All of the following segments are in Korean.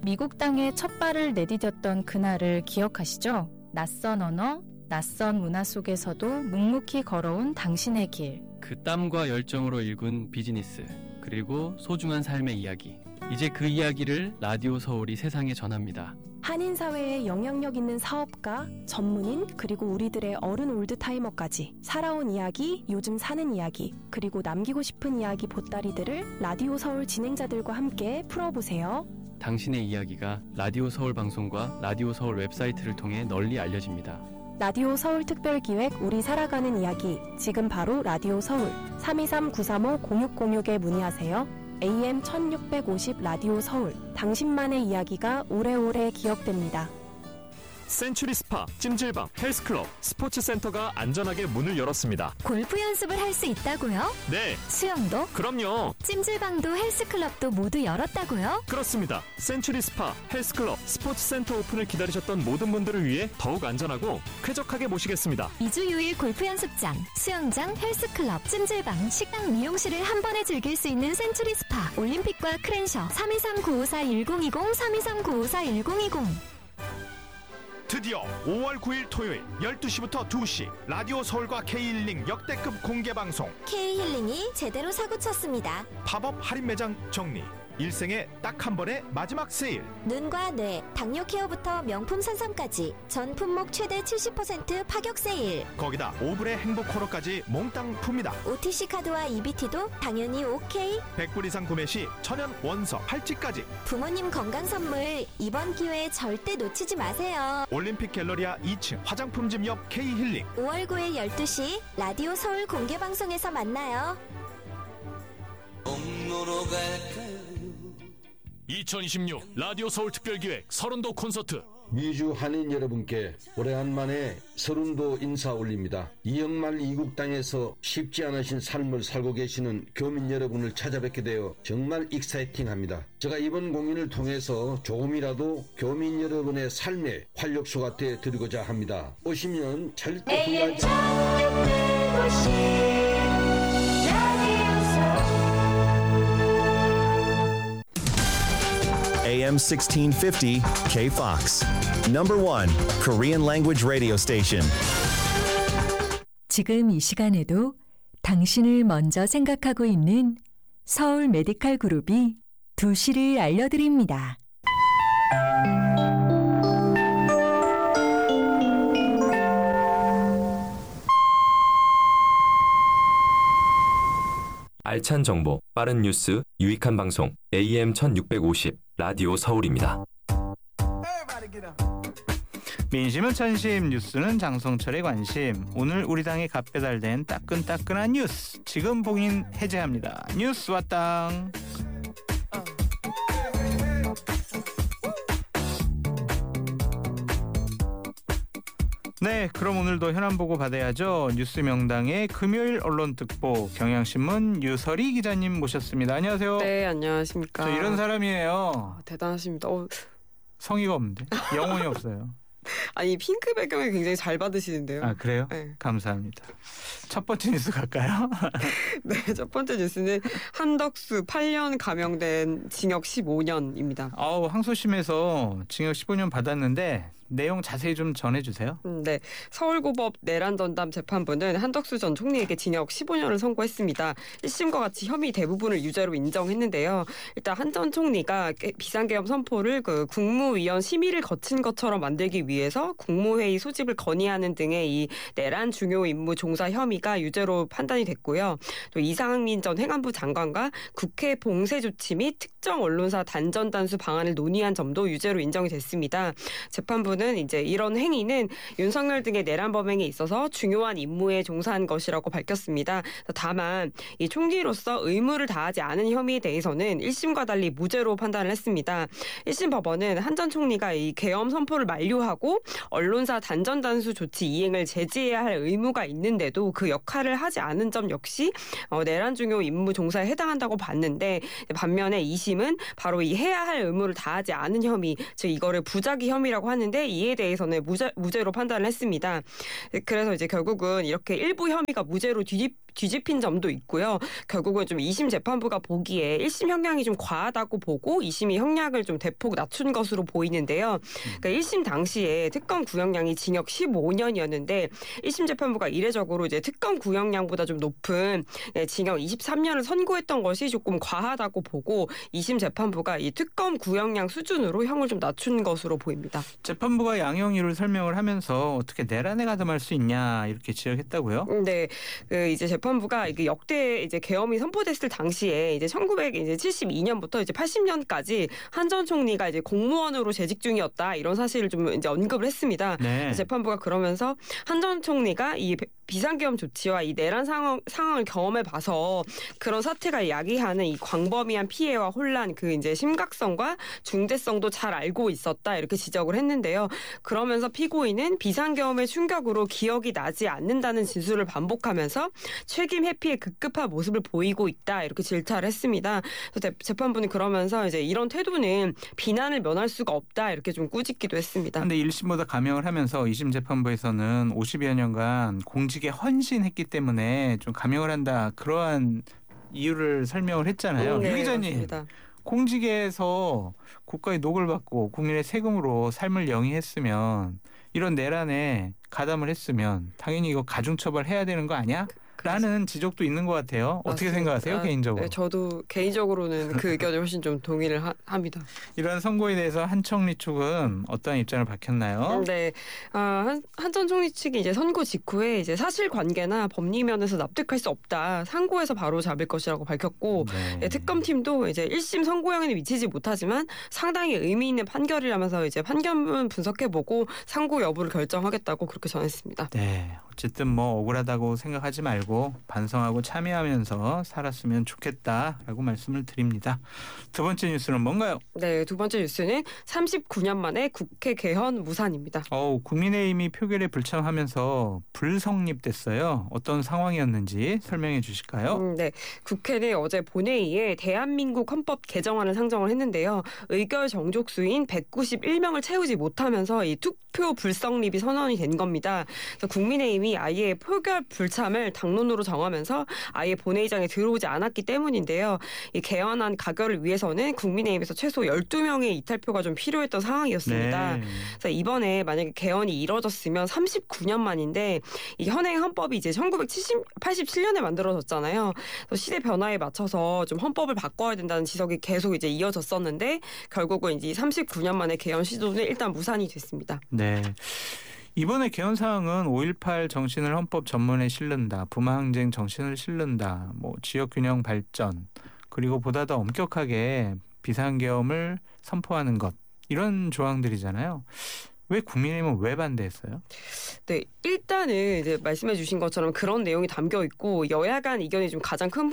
미국 땅에 첫 발을 내디뎠던 그날을 기억하시죠? 낯선 언어, 낯선 문화 속에서도 묵묵히 걸어온 당신의 길. 그 땀과 열정으로 일군 비즈니스, 그리고 소중한 삶의 이야기. 이제 그 이야기를 라디오 서울이 세상에 전합니다. 한인 사회에 영향력 있는 사업가, 전문인, 그리고 우리들의 어른 올드타이머까지 살아온 이야기, 요즘 사는 이야기, 그리고 남기고 싶은 이야기 보따리들을 라디오 서울 진행자들과 함께 풀어보세요. 당신의 이야기가 라디오 서울 방송과 라디오 서울 웹사이트를 통해 널리 알려집니다. 라디오 서울 특별기획 우리 살아가는 이야기, 지금 바로 라디오 서울 323-935-0606에 문의하세요. AM 1650 라디오 서울, 당신만의 이야기가 오래오래 기억됩니다. 센츄리 스파, 찜질방, 헬스클럽, 스포츠센터가 안전하게 문을 열었습니다. 골프 연습을 할 수 있다고요? 네. 수영도? 그럼요. 찜질방도 헬스클럽도 모두 열었다고요? 그렇습니다. 센츄리 스파, 헬스클럽, 스포츠센터 오픈을 기다리셨던 모든 분들을 위해 더욱 안전하고 쾌적하게 모시겠습니다. 2주 6일 골프 연습장, 수영장, 헬스클럽, 찜질방, 식당, 미용실을 한 번에 즐길 수 있는 센츄리 스파, 올림픽과 크랜셔 323-954-1020 323-954-1020. 드디어 5월 9일 토요일 12시부터 2시 라디오 서울과 K힐링 역대급 공개방송. K힐링이 제대로 사고쳤습니다. 팝업 할인 매장 정리. 일생에 딱 한 번의 마지막 세일. 눈과 뇌, 당뇨 케어부터 명품 산삼까지 전 품목 최대 70% 파격 세일. 거기다 5불의 행복 코너까지 몽땅 풉니다. OTC 카드와 EBT도 당연히 오케이. 100불 이상 구매 시 천연 원서 팔찌까지. 부모님 건강 선물 이번 기회에 절대 놓치지 마세요. 올림픽 갤러리아 2층 화장품점 옆 K힐링. 5월 9일 12시 라디오 서울 공개방송에서 만나요. 2026 라디오 서울 특별기획 서른도 콘서트. 미주 한인 여러분께 오래간만에 서른도 인사 올립니다. 이영말 이국 땅에서 쉽지 않으신 삶을 살고 계시는 교민 여러분을 찾아뵙게 되어 정말 익사이팅합니다. 제가 이번 공연을 통해서 조금이라도 교민 여러분의 삶에 활력소가 되어 드리고자 합니다. 오시면 절대 후회하지 AM 1650 KFOX. Number 1 Korean language radio station. 지금 이 시간에도 당신을 먼저 생각하고 있는 서울 메디칼 그룹이 2시를 알려드립니다. 알찬 정보, 빠른 뉴스, 유익한 방송 AM 1650 라디오 서울입니다. 민심은 천심, 뉴스는 장성철의 관심. 오늘 우리 당에 갓배달된 따끈따끈한 뉴스 지금 봉인 해제합니다. 뉴스 왔당. 네, 그럼 오늘도 현안 보고 받아야죠. 뉴스 명당의 금요일 언론 특보 경향신문 유설희 기자님 모셨습니다. 안녕하세요. 네, 안녕하십니까. 저 이런 사람이에요. 대단하십니다. 성의가 없는데 영혼이 없어요. 아니 핑크 배경을 굉장히 잘 받으시는데요. 아 그래요? 네. 감사합니다. 첫 번째 뉴스 갈까요? 네, 첫 번째 뉴스는 한덕수 8년 감형된 징역 15년입니다. 항소심에서 징역 15년 받았는데 내용 자세히 좀 전해주세요. 네, 서울고법 내란전담 재판부는 한덕수 전 총리에게 징역 15년을 선고했습니다. 1심과 같이 혐의 대부분을 유죄로 인정했는데요. 일단 한 전 총리가 비상계엄 선포를 국무위원 심의를 거친 것처럼 만들기 위해서 국무회의 소집을 건의하는 등의 이 내란 중요 임무 종사 혐의가 유죄로 판단이 됐고요. 또 이상민 전 행안부 장관과 국회 봉쇄 조치 및 특정 언론사 단전 단수 방안을 논의한 점도 유죄로 인정이 됐습니다. 재판부는 이제 이런 행위는 윤석열 등의 내란 범행에 있어서 중요한 임무에 종사한 것이라고 밝혔습니다. 다만 이 총리로서 의무를 다하지 않은 혐의에 대해서는 1심과 달리 무죄로 판단을 했습니다. 1심 법원은 한 전 총리가 이 계엄 선포를 만료하고 언론사 단전 단수 조치 이행을 제지해야 할 의무가 있는데도 그 역할을 하지 않은 점 역시 내란 중요 임무 종사에 해당한다고 봤는데, 반면에 2심은 바로 이 해야 할 의무를 다하지 않은 혐의, 즉 이거를 부작위 혐의라고 하는데 이에 대해서는 무죄로 판단을 했습니다. 그래서 이제 결국은 이렇게 일부 혐의가 무죄로 뒤집힌 점도 있고요. 결국은 좀 2심 재판부가 보기에 1심 형량이 좀 과하다고 보고 2심이 형량을 좀 대폭 낮춘 것으로 보이는데요. 그러니까 1심 당시에 특검 구형량이 징역 15년이었는데 1심 재판부가 이례적으로 이제 특검 구형량보다 좀 높은 징역 23년을 선고했던 것이 조금 과하다고 보고 2심 재판부가 이 특검 구형량 수준으로 형을 좀 낮춘 것으로 보입니다. 재판부가 양형 이유를 설명을 하면서 어떻게 내란에 가담할 수 있냐 이렇게 지적했다고요? 네, 이제 재판부가 이게 역대 이제 계엄이 선포됐을 당시에 이제 1972년부터 이제 80년까지 한 전 총리가 이제 공무원으로 재직 중이었다 이런 사실을 좀 이제 언급을 했습니다. 네. 재판부가 그러면서 한 전 총리가 이 비상계엄 조치와 이 내란 상황을 경험해 봐서 그런 사태가 야기하는 이 광범위한 피해와 혼란 그 이제 심각성과 중대성도 잘 알고 있었다 이렇게 지적을 했는데요. 그러면서 피고인은 비상계엄의 충격으로 기억이 나지 않는다는 진술을 반복하면서 책임 회피에 급급한 모습을 보이고 있다 이렇게 질타를 했습니다. 그래서 재판부는 그러면서 이제 이런 태도는 비난을 면할 수가 없다 이렇게 좀 꾸짖기도 했습니다. 그런데 1심보다 감형을 하면서 2심 재판부에서는 50여 년간 공직에 헌신했기 때문에 좀 감형을 한다 그러한 이유를 설명을 했잖아요. 네, 유 기자님. 맞습니다. 공직에서 국가의 녹을 받고 국민의 세금으로 삶을 영위했으면 이런 내란에 가담을 했으면 당연히 이거 가중처벌해야 되는 거 아니야? 라는 지적도 있는 것 같아요. 어떻게 생각하세요, 개인적으로? 네, 저도 개인적으로는 그 의견에 훨씬 좀 동의를 합니다. 이러한 선고에 대해서 한청리 측은 어떤 입장을 밝혔나요? 네, 한 전 총리 측이 이제 선고 직후에 이제 사실관계나 법리면에서 납득할 수 없다, 상고에서 바로 잡을 것이라고 밝혔고, 네, 특검팀도 이제 1심 선고형에는 미치지 못하지만 상당히 의미 있는 판결이라면서 이제 판결문 분석해보고 상고 여부를 결정하겠다고 그렇게 전했습니다. 네, 어쨌든 뭐 억울하다고 생각하지 말고 반성하고 참여하면서 살았으면 좋겠다라고 말씀을 드립니다. 두 번째 뉴스는 뭔가요? 네, 두 번째 뉴스는 39년 만에 국회 개헌 무산입니다. 국민의힘이 표결에 불참하면서 불성립됐어요. 어떤 상황이었는지 설명해 주실까요? 네, 국회는 어제 본회의에 대한민국 헌법 개정안을 상정을 했는데요. 의결 정족수인 191명을 채우지 못하면서 이 투표 불성립이 선언이 된 겁니다. 그래서 국민의힘이 아예 표결 불참을 당론으로 정하면서 아예 본회의장에 들어오지 않았기 때문인데요. 이 개헌안 가결을 위해서는 국민의힘에서 최소 12명의 이탈표가 좀 필요했던 상황이었습니다. 네. 그래서 이번에 만약에 개헌이 이뤄졌으면 39년 만인데 이 현행 헌법이 이제 1987년에 만들어졌잖아요. 그래서 시대 변화에 맞춰서 좀 헌법을 바꿔야 된다는 지적이 계속 이제 이어졌었는데 결국은 이제 39년 만에 개헌 시도는 일단 무산이 됐습니다. 네. 이번에 개헌 사항은 5.18 정신을 헌법 전문에 실른다. 부마항쟁 정신을 실른다. 뭐 지역균형 발전 그리고 보다 더 엄격하게 비상계엄을 선포하는 것 이런 조항들이잖아요. 왜 국민의힘은 왜 반대했어요? 네, 일단은 이제 말씀해 주신 것처럼 그런 내용이 담겨 있고 여야 간 이견이 좀 가장 큰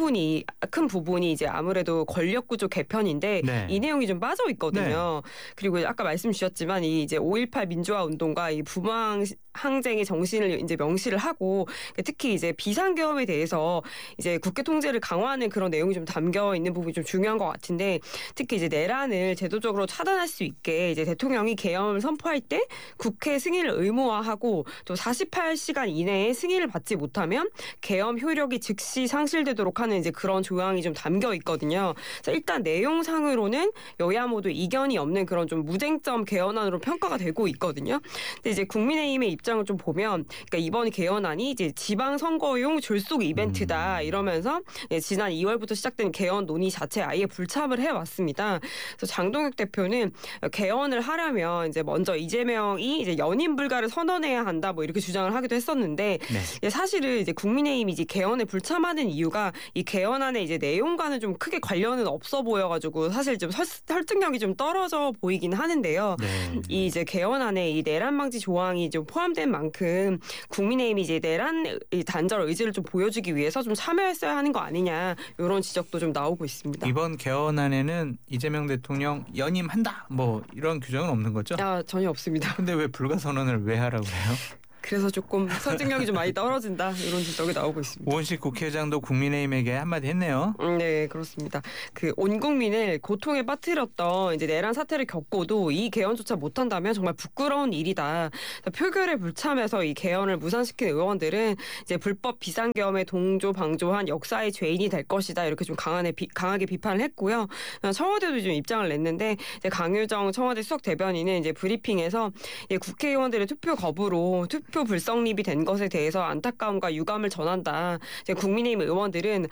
부분이 이제 아무래도 권력구조 개편인데 네. 이 내용이 좀 빠져 있거든요. 네. 그리고 아까 말씀 주셨지만 이 이제 5.18 민주화 운동과 이 부마항쟁의 정신을 이제 명시를 하고 특히 이제 비상계엄에 대해서 이제 국회 통제를 강화하는 그런 내용이 좀 담겨 있는 부분이 좀 중요한 것 같은데 특히 이제 내란을 제도적으로 차단할 수 있게 이제 대통령이 계엄을 선포할 때 국회 승인을 의무화하고 또 48시간 이내에 승인을 받지 못하면 계엄 효력이 즉시 상실되도록 하는 이제 그런 조항이 좀 담겨 있거든요. 그래서 일단 내용상으로는 여야 모두 이견이 없는 그런 좀 무쟁점 개헌안으로 평가가 되고 있거든요. 근데 이제 국민의힘의 입장을 좀 보면, 그러니까 이번 개헌안이 이제 지방선거용 졸속 이벤트다 이러면서 지난 2월부터 시작된 개헌 논의 자체 아예 불참을 해왔습니다. 그래서 장동혁 대표는 개헌을 하려면 이제 먼저 이재명이 이제 연임 불가를 선언해야 한다 뭐 이렇게 주장을 하기도 했었는데 네. 사실은 이제 국민의힘이 이제 개헌에 불참하는 이유가 이 개헌안의 이제 내용과는 좀 크게 관련은 없어 보여가지고 사실 좀 설득력이 좀 떨어져 보이긴 하는데요. 네. 이 이제 개헌안에 이 내란 방지 조항이 좀 포함된 만큼 국민의힘이 이제 내란 단절 의지를 좀 보여주기 위해서 좀 참여했어야 하는 거 아니냐 이런 지적도 좀 나오고 있습니다. 이번 개헌안에는 이재명 대통령 연임한다 뭐 이런 규정은 없는 거죠? 전혀 없습니다. 근데 왜 불가선언을 왜 하라고 해요? 그래서 조금 설득력이 좀 많이 떨어진다 이런 지적이 나오고 있습니다. 우원식 국회의장도 국민의힘에게 한마디 했네요. 네, 그렇습니다. 온 국민을 고통에 빠뜨렸던 이제 내란 사태를 겪고도 이 개헌조차 못한다면 정말 부끄러운 일이다. 표결에 불참해서 이 개헌을 무산시킨 의원들은 이제 불법 비상계엄에 동조 방조한 역사의 죄인이 될 것이다. 이렇게 좀 강하게 비판을 했고요. 청와대도 좀 입장을 냈는데 이제 강유정 청와대 수석 대변인은 이제 브리핑에서 국회의원들의 투표 거부로 투표 불성립이 된 것에 대해서 안타까움과 유감을 전한다. 이제 국민의힘 의원들은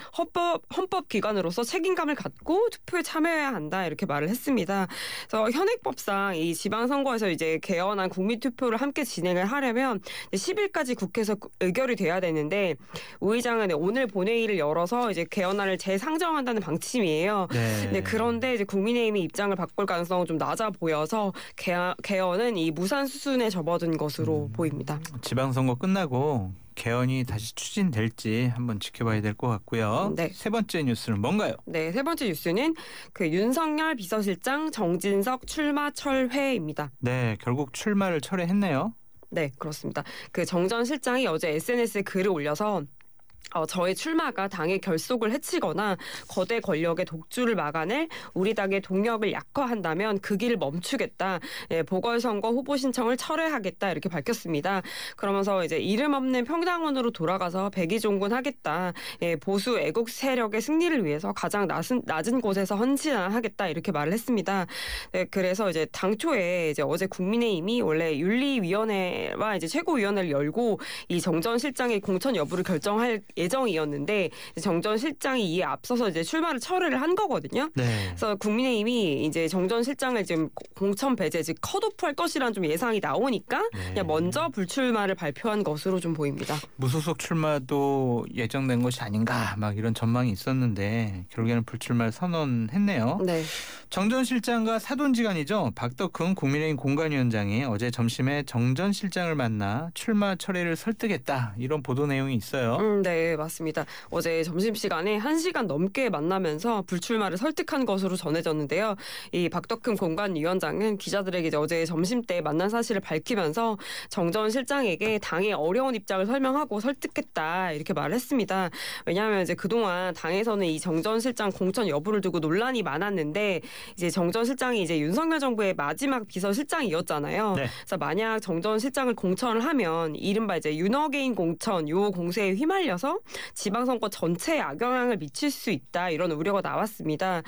헌법 기관으로서 책임감을 갖고 투표에 참여해야 한다 이렇게 말을 했습니다. 그래서 현행법상 이 지방선거에서 이제 개헌안 국민투표를 함께 진행을 하려면 10일까지 국회에서 의결이 돼야 되는데 우 의장은 오늘 본회의를 열어서 이제 개헌안을 재상정한다는 방침이에요. 네. 그런데 이제 국민의힘이 입장을 바꿀 가능성은 좀 낮아 보여서 개헌은 이 무산 수순에 접어든 것으로 보입니다. 지방선거 끝나고 개헌이 다시 추진될지 한번 지켜봐야 될 것 같고요. 네. 세 번째 뉴스는 뭔가요? 네, 세 번째 뉴스는 윤석열 비서실장 정진석 출마 철회입니다. 네, 결국 출마를 철회했네요. 네, 그렇습니다. 정 전 실장이 어제 SNS에 글을 올려서 저의 출마가 당의 결속을 해치거나 거대 권력의 독주를 막아낼 우리 당의 동력을 약화한다면 그 길을 멈추겠다. 보궐선거 후보 신청을 철회하겠다. 이렇게 밝혔습니다. 그러면서 이제 이름 없는 평당원으로 돌아가서 백의종군하겠다. 보수 애국 세력의 승리를 위해서 가장 낮은 곳에서 헌신하겠다. 이렇게 말을 했습니다. 네, 그래서 이제 당초에 이제 어제 국민의힘이 원래 윤리위원회와 이제 최고위원회를 열고 이 정 전 실장의 공천 여부를 결정할 예정이었는데 정 전 실장이 이에 앞서서 이제 출마를 철회를 한 거거든요. 네. 그래서 국민의힘이 이제 정 전 실장을 지금 공천 배제, 즉 컷오프할 것이라는 좀 예상이 나오니까 그냥 먼저 불출마를 발표한 것으로 좀 보입니다. 무소속 출마도 예정된 것이 아닌가 막 이런 전망이 있었는데 결국에는 불출마를 선언했네요. 네. 정 전 실장과 사돈지간이죠. 박덕흠 국민의힘 공관위원장이 어제 점심에 정 전 실장을 만나 출마 철회를 설득했다. 이런 보도 내용이 있어요. 네, 맞습니다. 어제 점심시간에 1시간 넘게 만나면서 불출마를 설득한 것으로 전해졌는데요. 이 박덕흠 공관위원장은 기자들에게 이제 어제 점심때 만난 사실을 밝히면서 정 전 실장에게 당의 어려운 입장을 설명하고 설득했다 이렇게 말을 했습니다. 왜냐하면 이제 그동안 당에서는 이 정 전 실장 공천 여부를 두고 논란이 많았는데 이제 정 전 실장이 이제 윤석열 정부의 마지막 비서실장이었잖아요. 네. 그래서 만약 정 전 실장을 공천을 하면 이른바 이제 윤어게인 공천 요 공세에 휘말려서 지방선거 전체에 악영향을 미칠 수 있다 이런 우려가 나왔습니다.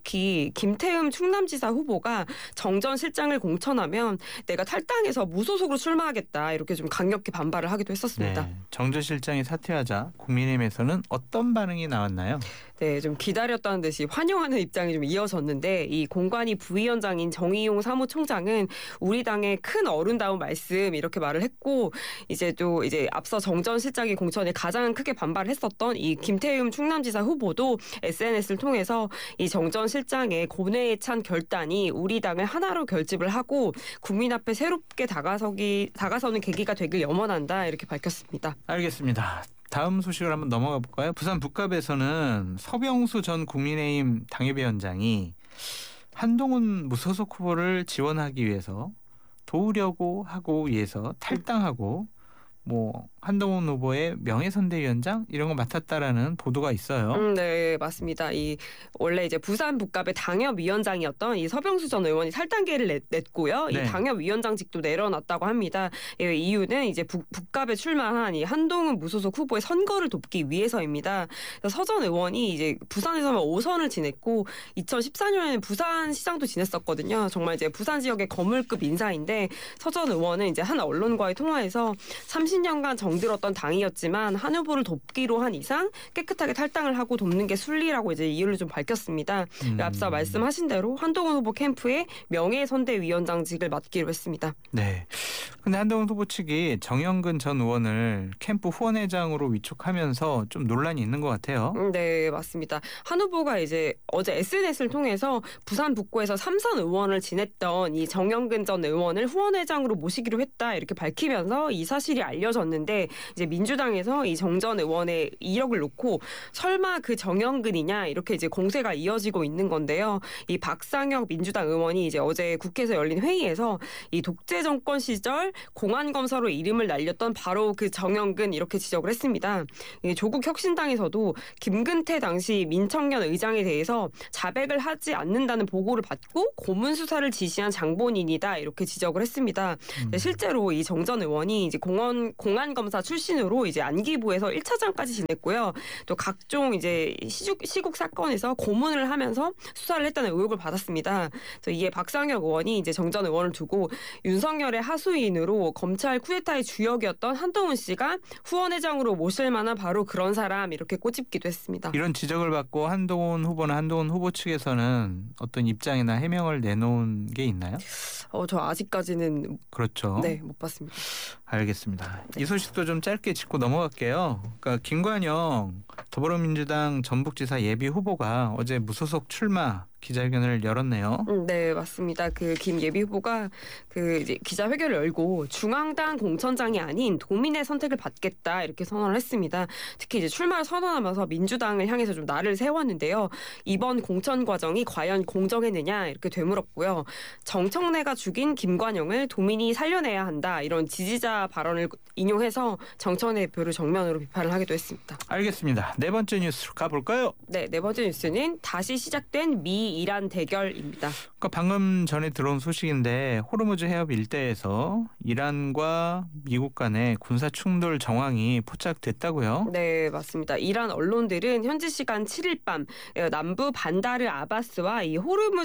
특히 김태흠 충남지사 후보가 정 전 실장을 공천하면 내가 탈당해서 무소속으로 출마하겠다 이렇게 좀 강력히 반발을 하기도 했었습니다. 네. 정 전 실장이 사퇴하자 국민의힘에서는 어떤 반응이 나왔나요? 네, 좀 기다렸다는 듯이 환영하는 입장이 좀 이어졌는데 이 공관위 부위원장인 정의용 사무총장은 우리 당의 큰 어른다운 말씀 이렇게 말을 했고 이제 또 이제 앞서 정 전 실장의 공천에 가장 크게 반발했었던 이 김태흠 충남지사 후보도 SNS를 통해서 이 정 전 실장의 고뇌에 찬 결단이 우리 당을 하나로 결집을 하고 국민 앞에 새롭게 다가서는 계기가 되길 염원한다 이렇게 밝혔습니다. 알겠습니다. 다음 소식을 한번 넘어가 볼까요? 부산 북갑에서는 서병수 전 국민의힘 당협위원장이 한동훈 무소속 후보를 지원하기 위해서 도우려고 하고 위해서 탈당하고 한동훈 후보의 명예선대위원장 이런 거 맡았다라는 보도가 있어요. 네, 맞습니다. 원래 이제 부산 북갑의 당협위원장이었던 이 서병수 전 의원이 탈당계를 냈고요. 네. 이 당협위원장직도 내려놨다고 합니다. 이유는 이제 북갑에 출마한 이 한동훈 무소속 후보의 선거를 돕기 위해서입니다. 서 전 의원이 이제 부산에서만 5선을 지냈고 2014년에는 부산시장도 지냈었거든요. 정말 이제 부산 지역의 거물급 인사인데 서 전 의원은 이제 한 언론과의 통화에서 30년간 정들었던 당이었지만 한 후보를 돕기로 한 이상 깨끗하게 탈당을 하고 돕는 게 순리라고 이제 이유를 좀 밝혔습니다. 앞서 말씀하신 대로 한동훈 후보 캠프의 명예선대위원장직을 맡기로 했습니다. 네. 근데 한동훈 후보 측이 정영근 전 의원을 캠프 후원회장으로 위촉하면서 좀 논란이 있는 것 같아요. 네, 맞습니다. 한 후보가 이제 어제 SNS를 통해서 부산 북구에서 3선 의원을 지냈던 이 정영근 전 의원을 후원회장으로 모시기로 했다 이렇게 밝히면서 이 사실이 알려졌는데 이제 민주당에서 이 정 전 의원의 이력을 놓고 설마 그 정영근이냐 이렇게 이제 공세가 이어지고 있는 건데요. 이 박상혁 민주당 의원이 이제 어제 국회에서 열린 회의에서 이 독재 정권 시절 공안검사로 이름을 날렸던 바로 그 정영근 이렇게 지적을 했습니다. 조국 혁신당에서도 김근태 당시 민청년 의장에 대해서 자백을 하지 않는다는 보고를 받고 고문 수사를 지시한 장본인이다 이렇게 지적을 했습니다. 실제로 이 정 전 의원이 이제 공안검사 출신으로 이제 안기부에서 1차장까지 지냈고요. 또 각종 이제 시국 사건에서 고문을 하면서 수사를 했다는 의혹을 받았습니다. 그래서 이에 박상혁 의원이 이제 정 전 의원을 두고 윤석열의 하수인으로 검찰 쿠데타의 주역이었던 한동훈 씨가 후원회장으로 모실 만한 바로 그런 사람 이렇게 꼬집기도 했습니다. 이런 지적을 받고 한동훈 후보나 한동훈 후보 측에서는 어떤 입장이나 해명을 내놓은 게 있나요? 저 아직까지는 그렇죠. 네, 못 봤습니다. 알겠습니다. 이 소식도 좀 짧게 짚고 넘어갈게요. 그러니까 김관영 더불어민주당 전북지사 예비 후보가 어제 무소속 출마 기자회견을 열었네요. 네, 맞습니다. 그 김 예비 후보가 그 이제 기자회견을 열고 중앙당 공천장이 아닌 도민의 선택을 받겠다 이렇게 선언을 했습니다. 특히 이제 출마를 선언하면서 민주당을 향해서 좀 날을 세웠는데요. 이번 공천 과정이 과연 공정했느냐 이렇게 되물었고요. 정청래가 죽인 김관영을 도민이 살려내야 한다 이런 지지자 발언을 인용해서 정청래 대표를 정면으로 비판을 하기도 했습니다. 알겠습니다. 네 번째 뉴스로 가볼까요? 네, 네 번째 뉴스는 다시 시작된 미 이란 대결입니다. 그러니까 방금 전에 들어온 소식인데 호르무즈 해협 일대에서 이란과 미국 간의 군사 충돌 정황이 포착됐다고요? 네, 맞습니다. 이란 언론들은 현지 시간 7일 밤 남부 반다르 아바스와 이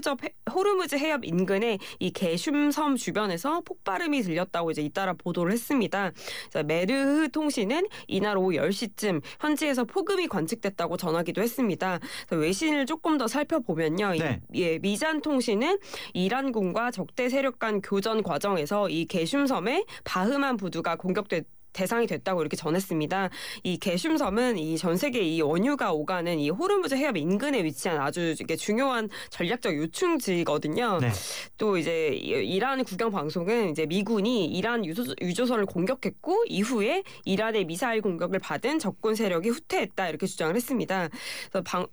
호르무즈 해협 인근의 이 게슘섬 주변에서 폭발음이 들렸다고 이제 잇따라 보도를 했습니다. 메르흐 통신은 이날 오후 10시쯤 현지에서 폭음이 관측됐다고 전하기도 했습니다. 외신을 조금 더 살펴보면요. 네. 미잔 통신은 이란군과 적대 세력 간 교전 과정에서 이 게슘섬에 바흐만 부두가 대상이 됐다고 이렇게 전했습니다. 이 게슘섬은 이 전 세계 이 원유가 오가는 이 호르무즈 해협 인근에 위치한 아주 이게 중요한 전략적 요충지거든요. 네. 또 이제 이란 국영 방송은 이제 미군이 이란 유조선을 공격했고 이후에 이란의 미사일 공격을 받은 적군 세력이 후퇴했다 이렇게 주장을 했습니다. 그래서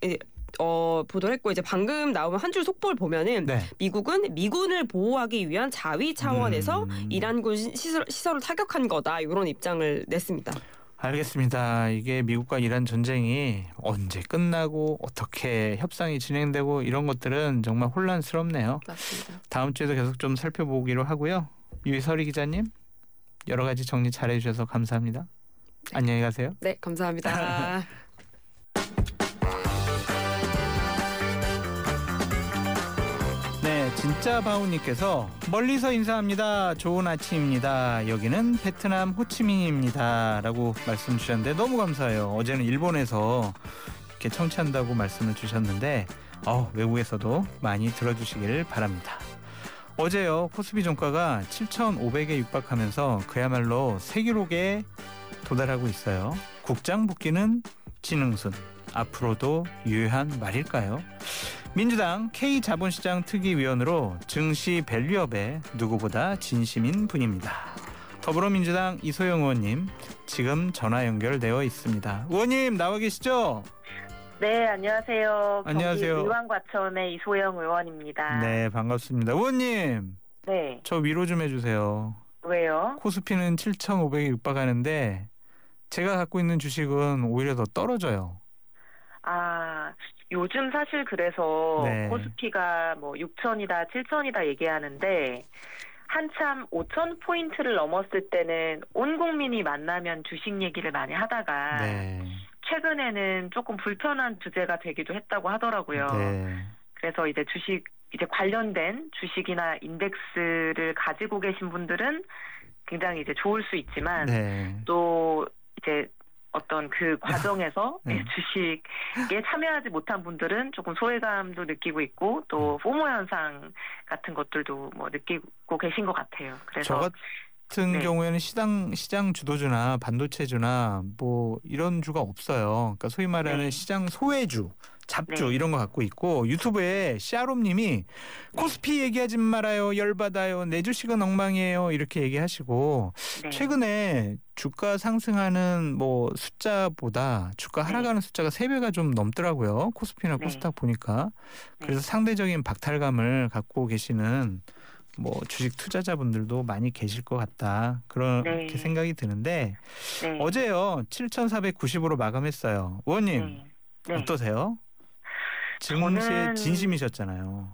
보도를 했고 이제 방금 나온 한 줄 속보를 보면은 네. 미국은 미군을 보호하기 위한 자위 차원에서 이란군 시설을 타격한 거다 이런 입장을 냈습니다. 알겠습니다. 이게 미국과 이란 전쟁이 언제 끝나고 어떻게 협상이 진행되고 이런 것들은 정말 혼란스럽네요. 맞습니다. 다음 주에도 계속 좀 살펴보기로 하고요. 유희설이 기자님 여러 가지 정리 잘해 주셔서 감사합니다. 네. 안녕히 가세요. 네, 감사합니다. 네, 진짜 바우님께서 멀리서 인사합니다. 좋은 아침입니다. 여기는 베트남 호치민입니다. 라고 말씀 주셨는데 너무 감사해요. 어제는 일본에서 이렇게 청취한다고 말씀을 주셨는데 외국에서도 많이 들어주시길 바랍니다. 어제요 코스피 종가가 7,500에 육박하면서 그야말로 세기록에 도달하고 있어요. 국장 복귀는 지능순. 앞으로도 유효한 말일까요? 민주당 K자본시장 특위위원으로 증시 밸류업에 누구보다 진심인 분입니다. 더불어민주당 이소영 의원님 지금 전화 연결되어 있습니다. 의원님 나와 계시죠? 네, 안녕하세요. 안녕하세요. 경기 의왕과천의 이소영 의원입니다. 네, 반갑습니다. 의원님. 네. 저 위로 좀 해주세요. 왜요? 코스피는 7,500에 육박하는데 제가 갖고 있는 주식은 오히려 더 떨어져요. 요즘 사실 그래서 네. 코스피가 뭐 6,000이다 7,000이다 얘기하는데 한참 5,000포인트를 넘었을 때는 온 국민이 만나면 주식 얘기를 많이 하다가 네. 최근에는 조금 불편한 주제가 되기도 했다고 하더라고요. 네. 그래서 이제 관련된 주식이나 인덱스를 가지고 계신 분들은 굉장히 이제 좋을 수 있지만 네. 또 이제 어떤 그 과정에서 네. 주식에 참여하지 못한 분들은 조금 소외감도 느끼고 있고 또 포모 현상 같은 것들도 뭐 느끼고 계신 것 같아요. 그래서 저 같은 경우에는 시장 주도주나 반도체주나 뭐 이런 주가 없어요. 그러니까 소위 말하는 시장 소외주, 잡주 이런 거 갖고 있고 유튜브에 샤롬님이 코스피 얘기하지 말아요. 열받아요. 내 주식은 엉망이에요. 이렇게 얘기하시고 최근에 주가 상승하는 뭐 숫자보다 주가 하락하는 숫자가 3배가 좀 넘더라고요. 코스피나 코스닥 보니까. 그래서 상대적인 박탈감을 갖고 계시는 뭐 주식 투자자분들도 많이 계실 것 같다. 그렇게 네. 생각이 드는데 네. 어제요 7,490으로 마감했어요. 의원님 네. 어떠세요? 증시에 저는- 진심이셨잖아요.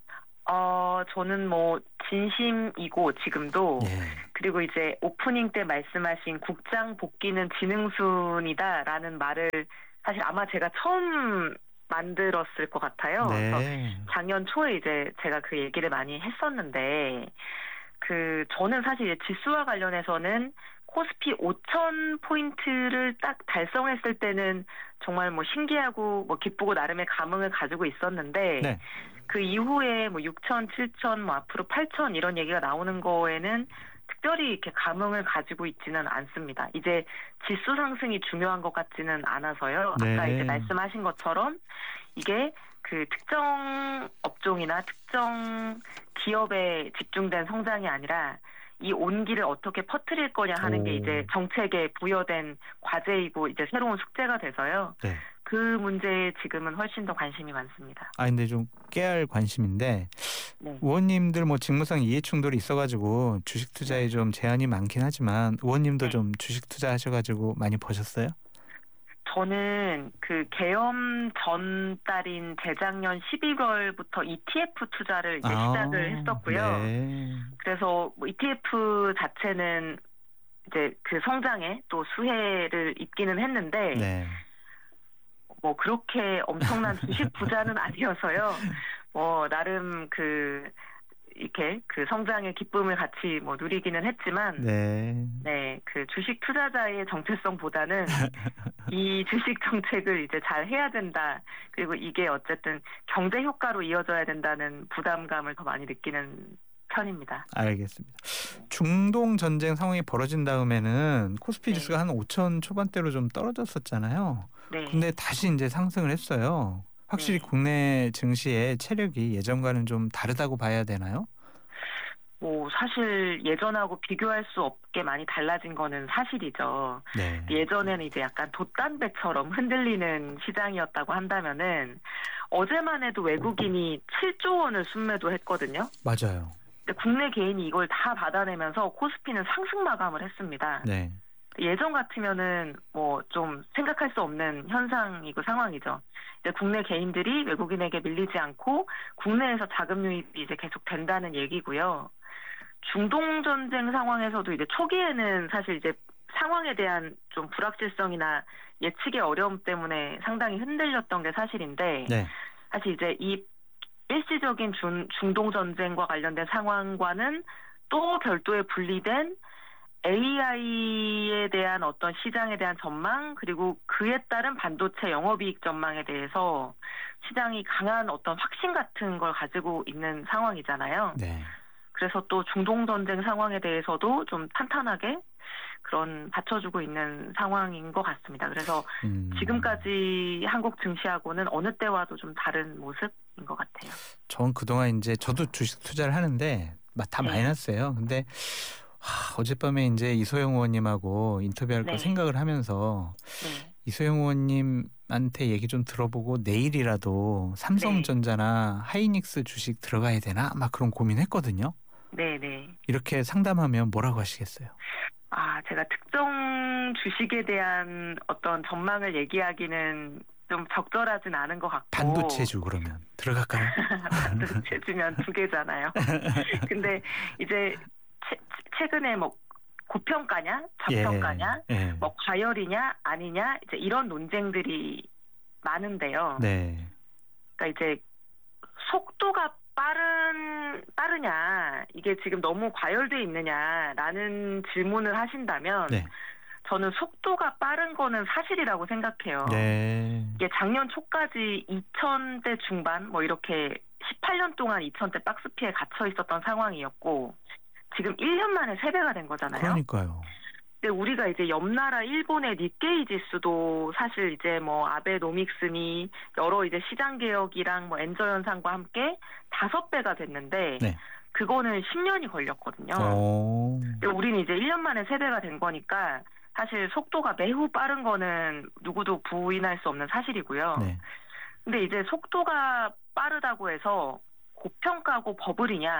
저는 뭐 진심이고 지금도 예. 그리고 이제 오프닝 때 말씀하신 국장 복귀는 지능순이다라는 말을 사실 아마 제가 처음 만들었을 것 같아요. 그래서 네. 작년 초에 이제 제가 그 얘기를 많이 했었는데 저는 사실 이제 지수와 관련해서는 코스피 5,000포인트를 딱 달성했을 때는 정말 뭐 신기하고 뭐 기쁘고 나름의 감흥을 가지고 있었는데 네. 그 이후에 뭐 6,000, 7,000, 뭐 앞으로 8,000 이런 얘기가 나오는 거에는 특별히 이렇게 감흥을 가지고 있지는 않습니다. 이제 지수 상승이 중요한 것 같지는 않아서요. 아까 네. 이제 말씀하신 것처럼 이게 그 특정 업종이나 특정 기업에 집중된 성장이 아니라 이 온기를 어떻게 퍼뜨릴 거냐 하는 게 이제 정책에 부여된 과제이고 이제 새로운 숙제가 돼서요. 네. 그 문제에 지금은 훨씬 더 관심이 많습니다. 근데 좀 깨알 관심인데 네. 의원님들 뭐 직무상 이해 충돌이 있어가지고 주식 투자에 좀 제한이 많긴 하지만 의원님도 좀 주식 투자하셔가지고 많이 버셨어요? 저는 그 개엄 전달인 재작년 11월부터 ETF 투자를 이제 시작을 했었고요. 네. 그래서 뭐 ETF 자체는 이제 그 성장에 또 수혜를 입기는 했는데 네. 뭐 그렇게 엄청난 주식 부자는 아니어서요. 뭐 나름 이렇게 그 성장의 기쁨을 같이 뭐 누리기는 했지만 네. 그 주식 투자자의 정체성보다는 이 주식 정책을 이제 잘 해야 된다. 그리고 이게 어쨌든 경제 효과로 이어져야 된다는 부담감을 더 많이 느끼는 편입니다. 알겠습니다. 중동 전쟁 상황이 벌어진 다음에는 코스피 지수가 한 5천 초반대로 좀 떨어졌었잖아요. 네. 근데 다시 이제 상승을 했어요. 확실히 국내 증시의 체력이 예전과는 좀 다르다고 봐야 되나요? 뭐 사실 예전하고 비교할 수 없게 많이 달라진 거는 사실이죠. 네. 예전에는 이제 약간 돛담배처럼 흔들리는 시장이었다고 한다면은 어제만 해도 외국인이 7조 원을 순매도했거든요. 맞아요. 근데 국내 개인이 이걸 다 받아내면서 코스피는 상승 마감을 했습니다. 네. 예전 같으면은 뭐 좀 생각할 수 없는 현상이고 상황이죠. 이제 국내 개인들이 외국인에게 밀리지 않고 국내에서 자금 유입이 이제 계속 된다는 얘기고요. 중동 전쟁 상황에서도 이제 초기에는 사실 이제 상황에 대한 좀 불확실성이나 예측의 어려움 때문에 상당히 흔들렸던 게 사실인데 네. 사실 이제 이 일시적인 중동 전쟁과 관련된 상황과는 또 별도의 분리된 AI에 대한 어떤 시장에 대한 전망 그리고 그에 따른 반도체 영업이익 전망에 대해서 시장이 강한 어떤 확신 같은 걸 가지고 있는 상황이잖아요. 네. 그래서 또 중동 전쟁 상황에 대해서도 좀 탄탄하게 그런 받쳐주고 있는 상황인 것 같습니다. 그래서 지금까지 한국 증시하고는 어느 때와도 좀 다른 모습인 것 같아요. 전 그동안 이제 저도 주식 투자를 하는데 다 마이너스예요. 근데 어젯밤에 이제 이소영 의원님하고 인터뷰할 거 생각을 하면서 이소영 의원님한테 얘기 좀 들어보고 내일이라도 삼성전자나 하이닉스 주식 들어가야 되나 막 그런 고민했거든요. 네네. 이렇게 상담하면 뭐라고 하시겠어요? 제가 특정 주식에 대한 어떤 전망을 얘기하기는 좀 적절하진 않은 것 같고. 반도체주 그러면 들어갈까요? 반도체주면 두 개잖아요. 근데 이제 최근에 뭐 고평가냐, 저평가냐, 뭐 과열이냐, 아니냐, 이제 이런 논쟁들이 많은데요. 네. 그러니까 이제 속도가 빠르냐, 이게 지금 너무 과열돼 있느냐라는 질문을 하신다면 저는 속도가 빠른 거는 사실이라고 생각해요. 네. 이게 작년 초까지 2,000대 중반 뭐 이렇게 18년 동안 2,000대 박스피에 갇혀 있었던 상황이었고 지금 1년 만에 3배가 된 거잖아요. 그러니까요. 근데 우리가 이제 옆나라 일본의 니케이 지수도 사실 이제 뭐 아베노믹스니 여러 이제 시장 개혁이랑 뭐 엔저 현상과 함께 5배가 됐는데 그거는 10년이 걸렸거든요. 근데 우리는 이제 1년 만에 3배가 된 거니까 사실 속도가 매우 빠른 거는 누구도 부인할 수 없는 사실이고요. 근데 이제 속도가 빠르다고 해서 고평가고 버블이냐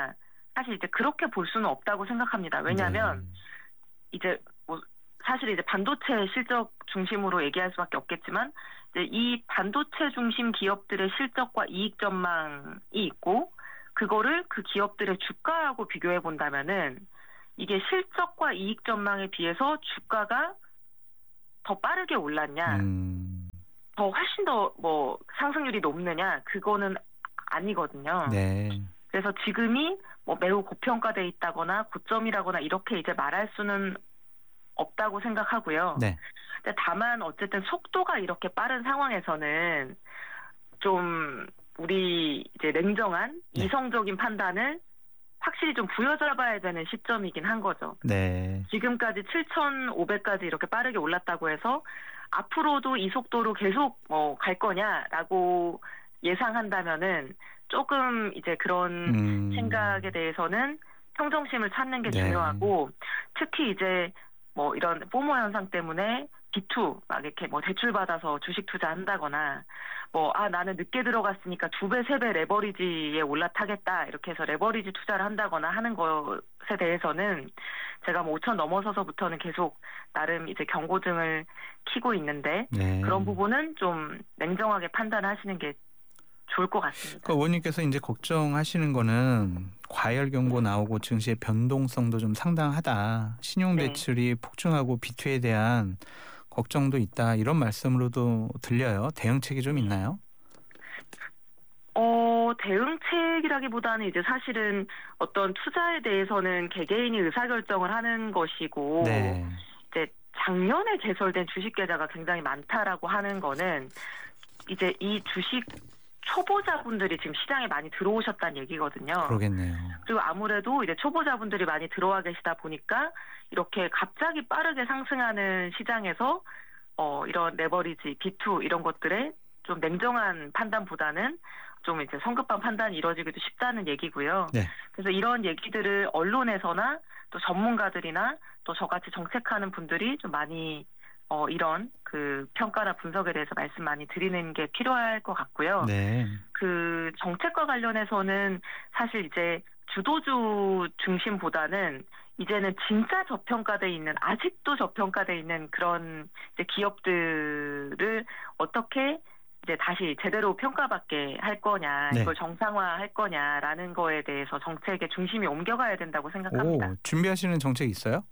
사실 이제 그렇게 볼 수는 없다고 생각합니다. 왜냐하면 이제 뭐 사실 이제 반도체 실적 중심으로 얘기할 수밖에 없겠지만 이제 이 반도체 중심 기업들의 실적과 이익 전망이 있고 그거를 그 기업들의 주가하고 비교해 본다면은 이게 실적과 이익 전망에 비해서 주가가 더 빠르게 올랐냐, 더 훨씬 더 뭐 상승률이 높느냐, 그거는 아니거든요. 네. 그래서 지금이 뭐 매우 고평가돼 있다거나 고점이라거나 이렇게 이제 말할 수는 없다고 생각하고요. 네. 근데 다만 어쨌든 속도가 이렇게 빠른 상황에서는 좀 우리 이제 냉정한 이성적인 판단을 확실히 좀 부여잡아야 되는 시점이긴 한 거죠. 네. 지금까지 7,500까지 이렇게 빠르게 올랐다고 해서 앞으로도 이 속도로 계속 갈 거냐라고 예상한다면은 조금 이제 그런 생각에 대해서는 평정심을 찾는 게 중요하고 특히 이제 뭐 이런 포모 현상 때문에 B2 막 이렇게 뭐 대출 받아서 주식 투자한다거나 뭐 나는 늦게 들어갔으니까 2배, 3배 레버리지에 올라타겠다 이렇게 해서 레버리지 투자를 한다거나 하는 것에 대해서는 제가 뭐 5천 넘어서서부터는 계속 나름 이제 경고등을 켜고 있는데 그런 부분은 좀 냉정하게 판단하시는 게 좋을 것 같습니다. 그 의원님께서 이제 걱정하시는 거는 과열 경고 나오고 증시의 변동성도 좀 상당하다. 신용 대출이 폭증하고 B2에 대한 걱정도 있다. 이런 말씀으로도 들려요. 대응책이 좀 있나요? 대응책이라기보다는 이제 사실은 어떤 투자에 대해서는 개개인이 의사결정을 하는 것이고 이제 작년에 개설된 주식 계좌가 굉장히 많다라고 하는 거는 이제 이 주식 초보자분들이 지금 시장에 많이 들어오셨다는 얘기거든요. 그러겠네요. 그리고 아무래도 이제 초보자분들이 많이 들어와 계시다 보니까 이렇게 갑자기 빠르게 상승하는 시장에서 이런 레버리지, B2 이런 것들에 좀 냉정한 판단보다는 좀 이제 성급한 판단이 이루어지기도 쉽다는 얘기고요. 그래서 이런 얘기들을 언론에서나 또 전문가들이나 또 저같이 정책하는 분들이 좀 많이 이런 그 평가나 분석에 대해서 말씀 많이 드리는 게 필요할 것 같고요. 그 정책과 관련해서는 사실 이제 주도주 중심보다는 이제는 진짜 저평가돼 있는 아직도 저평가돼 있는 그런 이제 기업들을 어떻게 이제 다시 제대로 평가받게 할 거냐, 이걸 정상화할 거냐라는 거에 대해서 정책의 중심이 옮겨가야 된다고 생각합니다. 준비하시는 정책 있어요?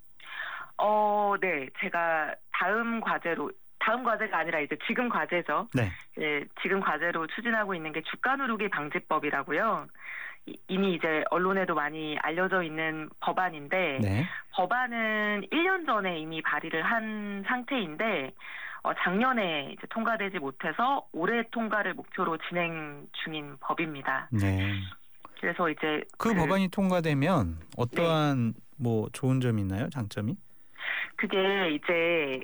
네, 제가 다음 과제가 아니라 이제 지금 과제죠. 지금 과제로 추진하고 있는 게 주가 누르기 방지법이라고요. 이미 이제 언론에도 많이 알려져 있는 법안인데 법안은 1년 전에 이미 발의를 한 상태인데 작년에 이제 통과되지 못해서 올해 통과를 목표로 진행 중인 법입니다. 그래서 이제 그 법안이 통과되면 어떠한 뭐 좋은 점이 있나요? 장점이? 그게 이제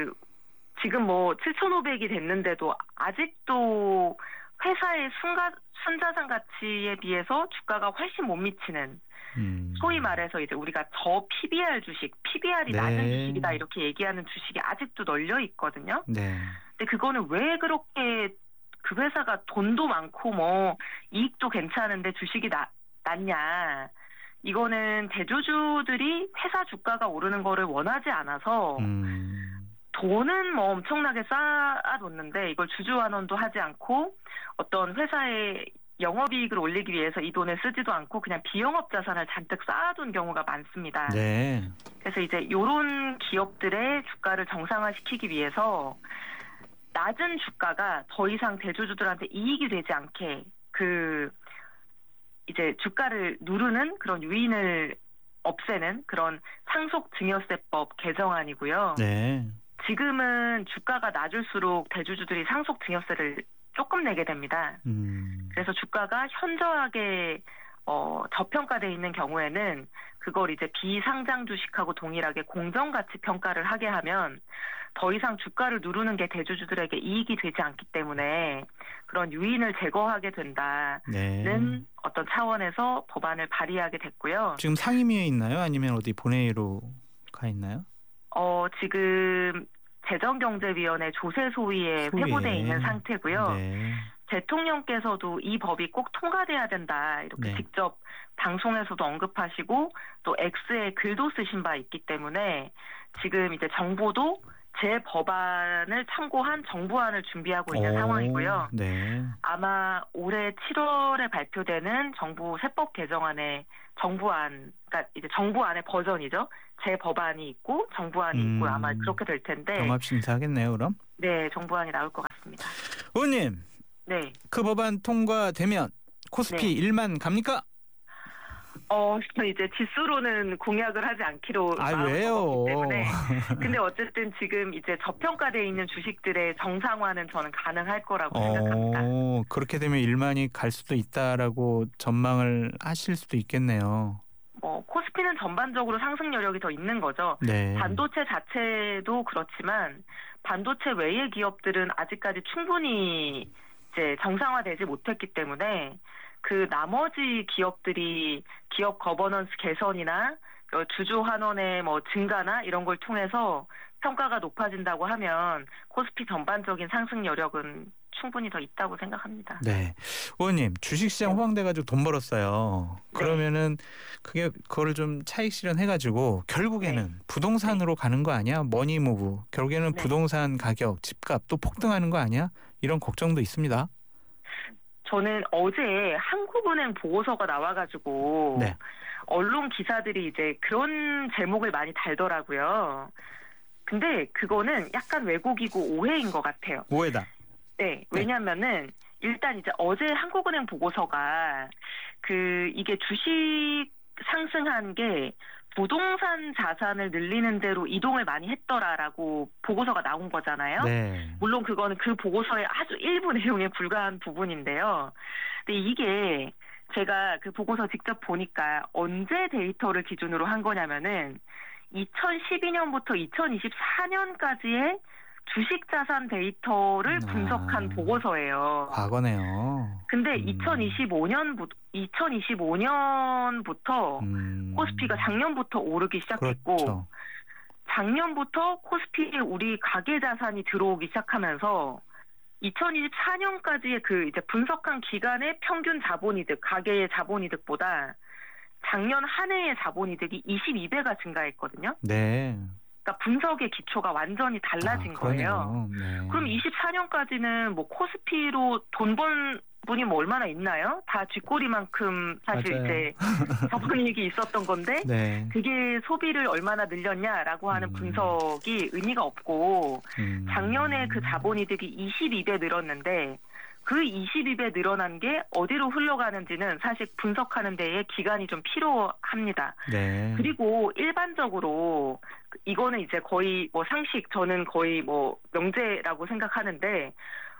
지금 뭐 7,500이 됐는데도 아직도 회사의 순자산 가치에 비해서 주가가 훨씬 못 미치는 소위 말해서 이제 우리가 저 PBR 주식, PBR이 낮은 주식이다 이렇게 얘기하는 주식이 아직도 널려 있거든요. 근데 그거는 왜 그렇게 그 회사가 돈도 많고 뭐 이익도 괜찮은데 주식이 낮냐? 이거는 대주주들이 회사 주가가 오르는 거를 원하지 않아서 돈은 뭐 엄청나게 쌓아뒀는데 이걸 주주환원도 하지 않고 어떤 회사의 영업이익을 올리기 위해서 이 돈을 쓰지도 않고 그냥 비영업 자산을 잔뜩 쌓아둔 경우가 많습니다. 그래서 이제 이런 기업들의 주가를 정상화시키기 위해서 낮은 주가가 더 이상 대주주들한테 이익이 되지 않게 이제 주가를 누르는 그런 유인을 없애는 그런 상속증여세법 개정안이고요. 지금은 주가가 낮을수록 대주주들이 상속증여세를 조금 내게 됩니다. 그래서 주가가 현저하게 저평가돼 있는 경우에는 그걸 이제 비상장 주식하고 동일하게 공정가치 평가를 하게 하면 더 이상 주가를 누르는 게 대주주들에게 이익이 되지 않기 때문에 그런 유인을 제거하게 된다는 어떤 차원에서 법안을 발의하게 됐고요. 지금 상임위에 있나요? 아니면 어디 본회의로 가 있나요? 지금 재정경제위원회 조세 소위에 회부돼 있는 상태고요. 대통령께서도 이 법이 꼭 통과돼야 된다 이렇게 직접 방송에서도 언급하시고 또 X에 글도 쓰신 바 있기 때문에 지금 이제 정부도 제 법안을 참고한 정부안을 준비하고 있는 상황이고요. 네. 아마 올해 7월에 발표되는 정부 세법 개정안에 정부안, 그러니까 이제 정부안의 버전이죠. 제 법안이 있고 정부안이 있고 아마 그렇게 될 텐데. 종합 심사하겠네요, 그럼? 네, 정부안이 나올 것 같습니다. 의원님. 네. 그 법안 통과되면 코스피 1만 갑니까? 이제 지수로는 공약을 하지 않기로 왜요? 때문에. 근데 어쨌든 지금 이제 저평가되어 있는 주식들의 정상화는 저는 가능할 거라고 생각합니다. 그렇게 되면 1만이 갈 수도 있다라고 전망을 하실 수도 있겠네요. 코스피는 전반적으로 상승 여력이 더 있는 거죠. 네. 반도체 자체도 그렇지만 반도체 외의 기업들은 아직까지 충분히 이제 정상화되지 못했기 때문에 그 나머지 기업들이 기업 거버넌스 개선이나 주주 환원의 증가나 이런 걸 통해서 평가가 높아진다고 하면 코스피 전반적인 상승 여력은 충분히 더 있다고 생각합니다. 네, 의원님 주식시장 호황돼가지고 돈 벌었어요. 그러면은 그거를 좀 차익 실현해가지고 결국에는 부동산으로 가는 거 아니야? 머니무브 결국에는 부동산 가격, 집값 또 폭등하는 거 아니야? 이런 걱정도 있습니다. 저는 어제 한국은행 보고서가 나와가지고 언론 기사들이 이제 그런 제목을 많이 달더라고요. 근데 그거는 약간 왜곡이고 오해인 것 같아요. 오해다. 네, 왜냐면은 일단 이제 어제 한국은행 보고서가 이게 주식 상승한 게 부동산 자산을 늘리는 대로 이동을 많이 했더라라고 보고서가 나온 거잖아요. 네. 물론 그거는 그 보고서의 아주 일부 내용에 불과한 부분인데요. 근데 이게 제가 그 보고서 직접 보니까 언제 데이터를 기준으로 한 거냐면은 2012년부터 2024년까지의 주식 자산 데이터를 분석한 보고서예요. 과거네요. 근데 2025년부터 코스피가 작년부터 오르기 시작했고 작년부터 코스피에 우리 가계 자산이 들어오기 시작하면서 2024년까지의 그 이제 분석한 기간의 평균 자본이득, 가계의 자본이득보다 작년 한 해의 자본이득이 22배가 증가했거든요. 네. 그러니까 분석의 기초가 완전히 달라진 거예요. 네. 그럼 24년까지는 코스피로 돈 번 분이 얼마나 있나요? 다 쥐꼬리만큼 사실 이제 자본이익이 있었던 건데 그게 소비를 얼마나 늘렸냐라고 하는 분석이 의미가 없고 작년에 그 자본이득이 22배 늘었는데 그 22배 늘어난 게 어디로 흘러가는지는 사실 분석하는 데에 기간이 좀 필요합니다. 네. 그리고 일반적으로 이거는 이제 거의 상식, 저는 거의 명제라고 생각하는데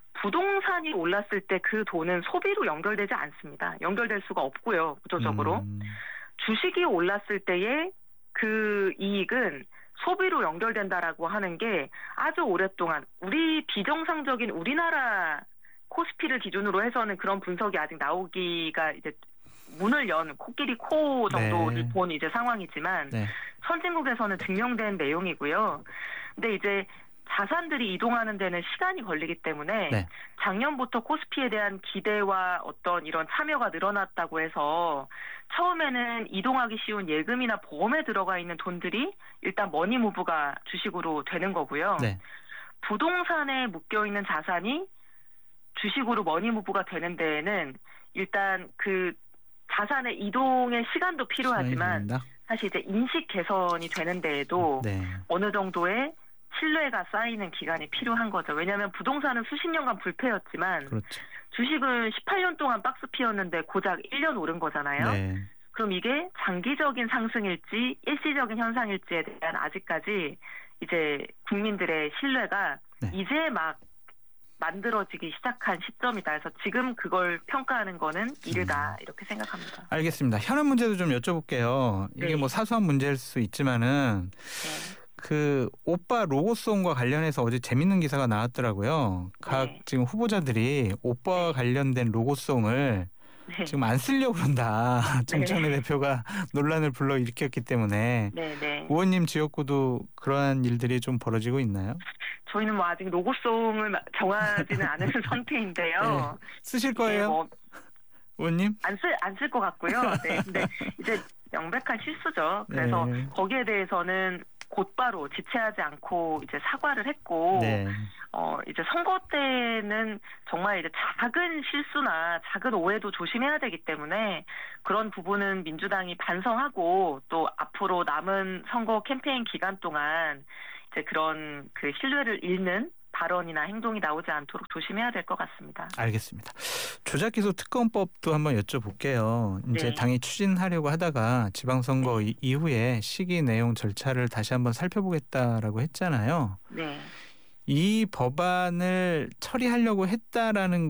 부동산이 올랐을 때 그 돈은 소비로 연결되지 않습니다. 연결될 수가 없고요, 구조적으로. 주식이 올랐을 때의 그 이익은 소비로 연결된다라고 하는 게 아주 오랫동안 우리 비정상적인 우리나라 코스피를 기준으로 해서는 그런 분석이 아직 나오기가 이제 문을 연 코끼리 코 정도를 본 이제 상황이지만 선진국에서는 증명된 내용이고요. 근데 이제 자산들이 이동하는 데는 시간이 걸리기 때문에 작년부터 코스피에 대한 기대와 어떤 이런 참여가 늘어났다고 해서 처음에는 이동하기 쉬운 예금이나 보험에 들어가 있는 돈들이 일단 머니무브가 주식으로 되는 거고요. 부동산에 묶여있는 자산이 주식으로 머니무브가 되는 데에는 일단 그 자산의 이동의 시간도 필요하지만 사실 이제 인식 개선이 되는 데에도 어느 정도의 신뢰가 쌓이는 기간이 필요한 거죠. 왜냐하면 부동산은 수십 년간 불패였지만 주식은 18년 동안 박스 피었는데 고작 1년 오른 거잖아요. 그럼 이게 장기적인 상승일지 일시적인 현상일지에 대한 아직까지 이제 국민들의 신뢰가 이제 막 만들어지기 시작한 시점이다. 그래서 지금 그걸 평가하는 거는 이르다 이렇게 생각합니다. 알겠습니다. 현안 문제도 좀 여쭤볼게요. 이게 사소한 문제일 수 있지만은 그 오빠 로고송과 관련해서 어제 재밌는 기사가 나왔더라고요. 각 지금 후보자들이 오빠와 관련된 로고송을 지금 안 쓰려고 그런다. 정청래 대표가 논란을 불러일으켰기 때문에 의원님 지역구도 그러한 일들이 좀 벌어지고 있나요? 저희는 뭐 아직 로고송을 정하지는 않은 상태인데요. 네. 쓰실 거예요? 뭐 의원님? 안 쓸 것 같고요. 네. 근데 이제 명백한 실수죠. 그래서 네. 거기에 대해서는 곧바로 지체하지 않고 이제 사과를 했고, 네. 이제 선거 때는 정말 이제 작은 실수나 작은 오해도 조심해야 되기 때문에 그런 부분은 민주당이 반성하고 또 앞으로 남은 선거 캠페인 기간 동안 이제 그런 그 신뢰를 잃는 발언이나 행동이 나오지 않도록 조심해야 될 것 같습니다. 알겠습니다. 조작기소 특검법도 한번 여쭤볼게요. 이제 네. 당이 추진하려고 하다가 지방선거 이후에 시기 내용 절차를 다시 한번 살펴보겠다라고 했잖아요. 네. 이 법안을 처리하려고 했다라는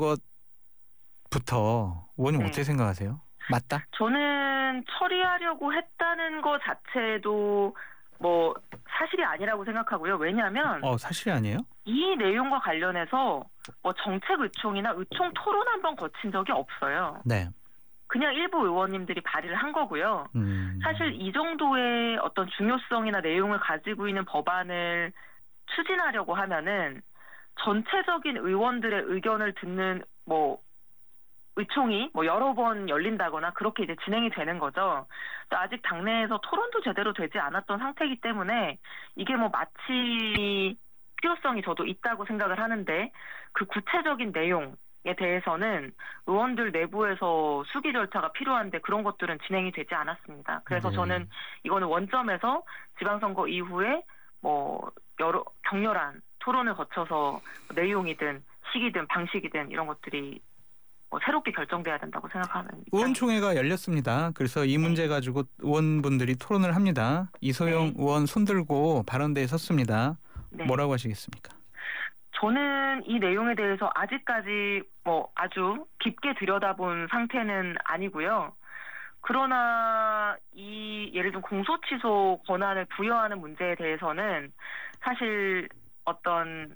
것부터 의원님 어떻게 생각하세요? 맞다? 저는 처리하려고 했다는 것 자체도 뭐 사실이 아니라고 생각하고요. 왜냐하면 사실이 아니에요? 이 내용과 관련해서 뭐 정책 의총이나 의총 토론 한번 거친 적이 없어요. 네. 그냥 일부 의원님들이 발의를 한 거고요. 사실 이 정도의 어떤 중요성이나 내용을 가지고 있는 법안을 추진하려고 하면은 전체적인 의원들의 의견을 듣는 뭐 의총이 뭐 여러 번 열린다거나 그렇게 이제 진행이 되는 거죠. 또 아직 당내에서 토론도 제대로 되지 않았던 상태이기 때문에 이게 뭐 마치 필요성이 저도 있다고 생각을 하는데 그 구체적인 내용에 대해서는 의원들 내부에서 수기 절차가 필요한데 그런 것들은 진행이 되지 않았습니다. 그래서 저는 이거는 원점에서 지방선거 이후에 뭐 여러 격렬한 토론을 거쳐서 내용이든 시기든 방식이든 이런 것들이 새롭게 결정돼야 된다고 생각하는. 의원총회가 열렸습니다. 그래서 이 문제 가지고 의원분들이 토론을 합니다. 이소영 의원 손들고 발언대에 섰습니다. 네. 뭐라고 하시겠습니까? 저는 이 내용에 대해서 아직까지 뭐 아주 깊게 들여다본 상태는 아니고요. 그러나 이 예를 들면 공소취소 권한을 부여하는 문제에 대해서는 사실 어떤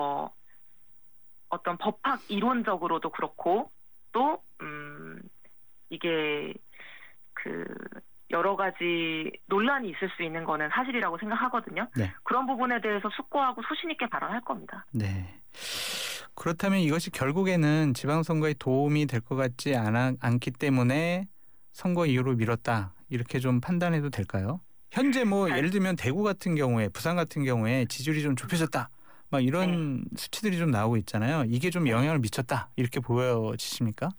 법학 이론적으로도 그렇고 또 이게 그 여러 가지 논란이 있을 수 있는 거는 사실이라고 생각하거든요. 네. 그런 부분에 대해서 숙고하고 소신 있게 발언할 겁니다. 네. 그렇다면 이것이 결국에는 지방선거에 도움이 될 것 같지 않기 때문에 선거 이후로 미뤘다 이렇게 좀 판단해도 될까요? 현재 뭐 예를 들면 대구 같은 경우에 부산 같은 경우에 지지율이 좀 좁혀졌다. 막 이런 수치들이 좀 나오고 있잖아요. 이게 좀 영향을 미쳤다 이렇게 보여지십니까?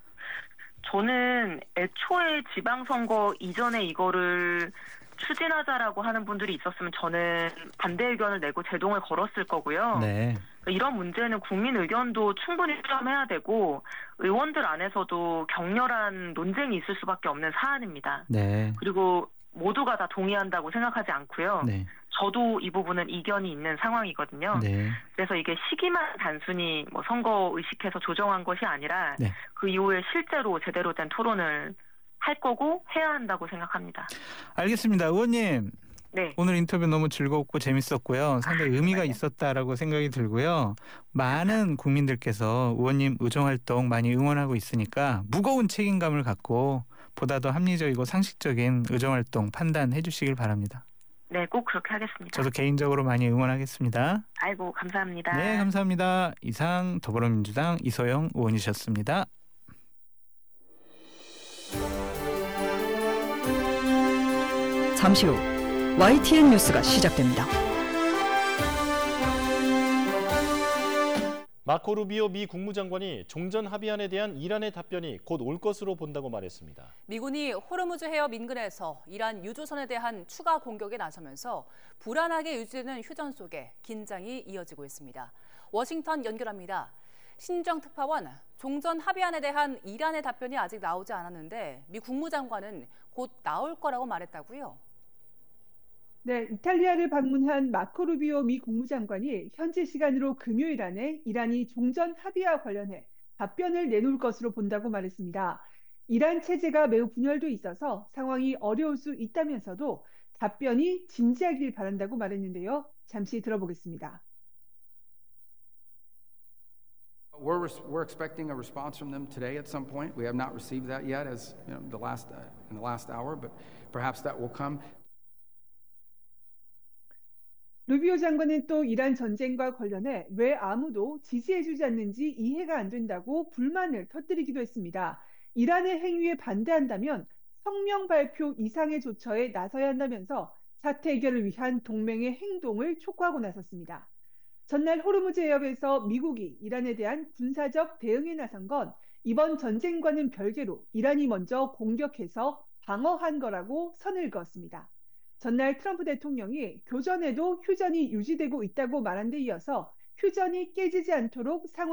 저는 애초에 지방선거 이전에 이거를 추진하자라고 하는 분들이 있었으면 저는 반대 의견을 내고 제동을 걸었을 거고요. 네. 이런 문제는 국민 의견도 충분히 수렴해야 되고 의원들 안에서도 격렬한 논쟁이 있을 수밖에 없는 사안입니다. 네. 그리고 모두가 다 동의한다고 생각하지 않고요. 네. 저도 이 부분은 이견이 있는 상황이거든요. 네. 그래서 이게 시기만 단순히 뭐 선거 의식해서 조정한 것이 아니라 네. 그 이후에 실제로 제대로 된 토론을 할 거고 해야 한다고 생각합니다. 알겠습니다. 의원님. 네. 오늘 인터뷰 너무 즐겁고 재밌었고요. 상당히 의미가 있었다라고 생각이 들고요. 많은 국민들께서 의원님 의정활동 많이 응원하고 있으니까 무거운 책임감을 갖고 보다 더 합리적이고 상식적인 의정활동 판단해 주시길 바랍니다. 네, 꼭 그렇게 하겠습니다. 저도 개인적으로 많이 응원하겠습니다. 아이고, 감사합니다. 네, 감사합니다. 이상 더불어민주당 이소영 의원이셨습니다. 잠시 후 YTN 뉴스가 시작됩니다. 마코 루비오 미 국무장관이 종전 합의안에 대한 이란의 답변이 곧 올 것으로 본다고 말했습니다. 미군이 호르무즈 해협 인근에서 이란 유조선에 대한 추가 공격에 나서면서 불안하게 유지되는 휴전 속에 긴장이 이어지고 있습니다. 워싱턴 연결합니다. 신정 특파원, 종전 합의안에 대한 이란의 답변이 아직 나오지 않았는데 미 국무장관은 곧 나올 거라고 말했다고요? 네, 이탈리아를 방문한 마코 루비오 미 국무장관이 현지 시간으로 금요일 안에 이란이 종전 합의와 관련해 답변을 내놓을 것으로 본다고 말했습니다. 이란 체제가 매우 분열돼 있어서 상황이 어려울 수 있다면서도 답변이 진지하길 바란다고 말했는데요. 잠시 들어보겠습니다. We're expecting a response from them today at some point. We have not received that yet, as you know, in the last hour, but perhaps that will come. 루비오 장관은 또 이란 전쟁과 관련해 왜 아무도 지지해주지 않는지 이해가 안 된다고 불만을 터뜨리기도 했습니다. 이란의 행위에 반대한다면 성명 발표 이상의 조처에 나서야 한다면서 사태 해결을 위한 동맹의 행동을 촉구하고 나섰습니다. 전날 호르무즈 해협에서 미국이 이란에 대한 군사적 대응에 나선 건 이번 전쟁과는 별개로 이란이 먼저 공격해서 방어한 거라고 선을 그었습니다. 전날 트럼프 대통령이 교전에도 휴전이 유지되고 있다고 말한 데 이어서 휴전이 깨지지 않도록 상호